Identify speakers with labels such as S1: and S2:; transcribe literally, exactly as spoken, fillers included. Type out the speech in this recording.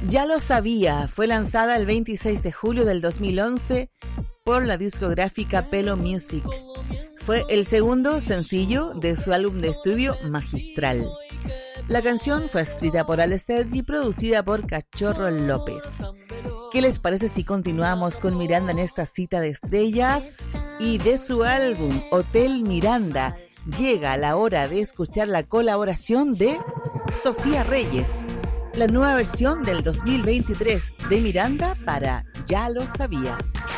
S1: Ya lo sabía, fue lanzada el veintiséis de julio del dos mil once por la discográfica Pelo Music. Fue el segundo sencillo de su álbum de estudio Magistral. La canción fue escrita por Ale Sergi y producida por Cachorro López. ¿Qué les parece si continuamos con Miranda en esta cita de estrellas? Y de su álbum Hotel Miranda llega la hora de escuchar la colaboración de Sofía Reyes, la nueva versión del dos mil veintitrés de Miranda para Ya lo sabía.